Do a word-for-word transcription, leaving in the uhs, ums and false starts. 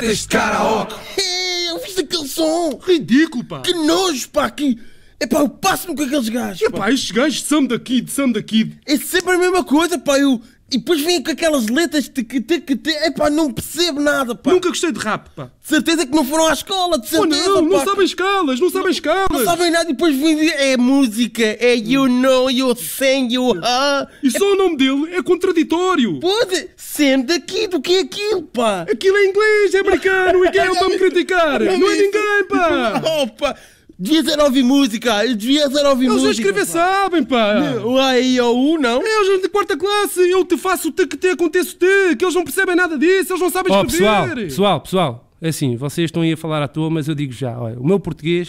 Este karaoke. É, eu fiz aquele som. Ridículo, pá. Que nojo, pá. Que... Epá, eu passo-me com aqueles gajos. Epá, estes gajos são daqui, são daqui. É sempre a mesma coisa, pá. Eu... E depois vêm com aquelas letras de que te que te. Epá, não percebo nada, pá. Nunca gostei de rap, pá. De certeza que não foram à escola, de Oh, certeza, não, pá. não sabem escalas, não sabem escalas. Não sabem nada e depois vêm dizer, é música, é you know, you sing, you ah. E só o nome dele é contraditório. Pode, sendo daqui, do que é aquilo, pá. Aquilo é inglês, é americano, e quem é para me criticar? Não é ninguém, pá. Oh, pá. Devia ser ouvir música, devia ser ouvir Eles música. a escrever pá. sabem, pá. O A, I, O, U, não? É, eles de quarta classe, eu te faço o T que te aconteço te, que eles não percebem nada disso, eles não sabem Ó, escrever. pessoal, pessoal, pessoal, é assim, vocês estão aí a falar à toa, mas eu digo já, olha, o meu português